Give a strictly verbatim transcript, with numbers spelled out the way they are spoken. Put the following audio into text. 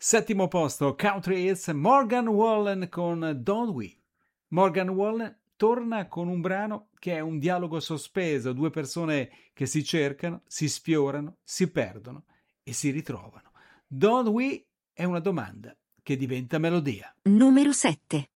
Settimo posto, Country Hits, Morgan Wallen con Don't We. Morgan Wallen torna con un brano che è un dialogo sospeso, due persone che si cercano, si sfiorano, si perdono e si ritrovano. Don't We è una domanda che diventa melodia. Numero sette.